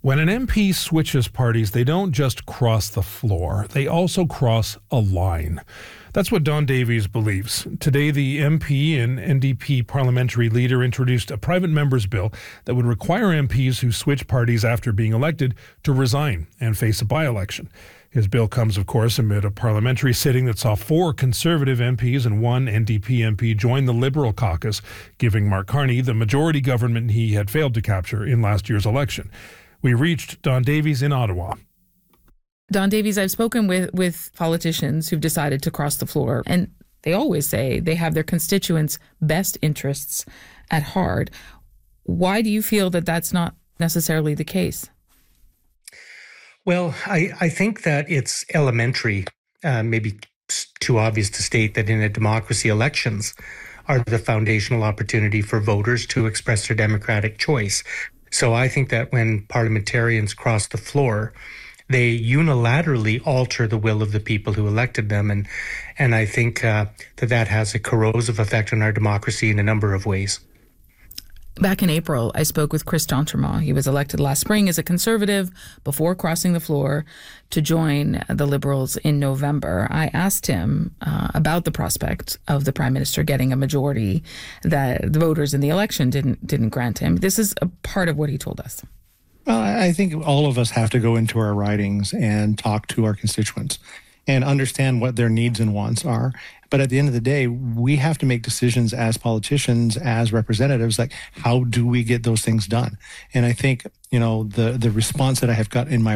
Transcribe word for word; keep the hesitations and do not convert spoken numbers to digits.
When an M P switches parties, they don't just cross the floor, they also cross a line. That's what Don Davies believes. Today, the M P and N D P parliamentary leader introduced a private member's bill that would require M Ps who switch parties after being elected to resign and face a by-election. His bill comes, of course, amid a parliamentary sitting that saw four Conservative M Ps and one N D P M P join the Liberal caucus, giving Mark Carney the majority government he had failed to capture in last year's election. We reached Don Davies in Ottawa. Don Davies, I've spoken with, with politicians who've decided to cross the floor, and they always say they have their constituents' best interests at heart. Why do you feel that that's not necessarily the case? Well, I, I think that it's elementary, uh, maybe too obvious to state that in a democracy, elections are the foundational opportunity for voters to express their democratic choice. So I think that when parliamentarians cross the floor, they unilaterally alter the will of the people who elected them. And, and I think uh, that that has a corrosive effect on our democracy in a number of ways. Back in April, I spoke with Chris d'Entremont. He was elected last spring as a Conservative before crossing the floor to join the Liberals in November. I asked him uh, about the prospect of the Prime Minister getting a majority that the voters in the election didn't didn't grant him. This is a part of what he told us. Well, I think all of us have to go into our ridings and talk to our constituents and understand what their needs and wants are. But at the end of the day, we have to make decisions as politicians, as representatives, like how do we get those things done? And I think, you know, the the response that I have got in my